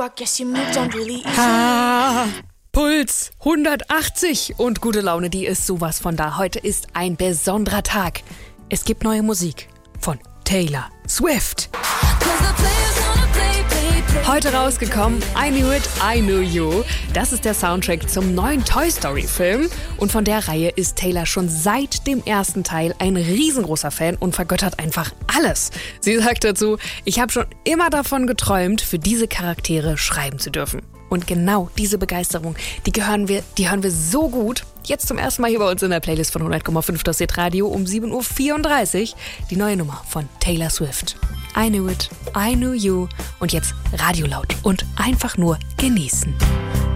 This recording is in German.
I guess you moved on really easy. Puls 180 und gute Laune, die ist sowas von da. Heute ist ein besonderer Tag. Es gibt neue Musik von Taylor Swift. Heute rausgekommen, I Knew It, I Knew You. Das ist der Soundtrack zum neuen Toy Story Film. Und von der Reihe ist Taylor schon seit dem ersten Teil ein riesengroßer Fan und vergöttert einfach alles. Sie sagt dazu, ich habe schon immer davon geträumt, für diese Charaktere schreiben zu dürfen. Und genau diese Begeisterung, die hören wir so gut. Jetzt zum ersten Mal hier bei uns in der Playlist von 100,5 das Radio um 7.34 Uhr. Die neue Nummer von Taylor Swift. I Knew It, I Knew You. Und jetzt radiolaut und einfach nur genießen.